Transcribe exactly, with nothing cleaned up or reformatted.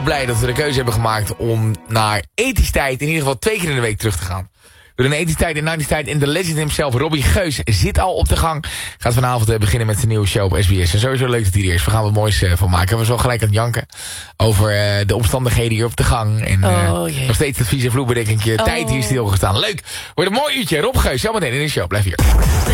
blij dat we de keuze hebben gemaakt om naar ethisch tijd in ieder geval twee keer in de week terug te gaan. We doen ethisch tijd en nineties tijd en de legend himself, Robbie Geus, zit al op de gang. Gaat vanavond uh, beginnen met zijn nieuwe show op S B S. En sowieso leuk dat hij er is. We gaan wat moois uh, van maken. We zijn wel gelijk aan het janken over uh, de omstandigheden hier op de gang. En uh, oh, nog steeds het vieze vloerbedekkingje. Oh. Tijd hier stilgestaan. Leuk. Wordt een mooi uurtje. Rob Geus, zometeen in de show. Blijf hier.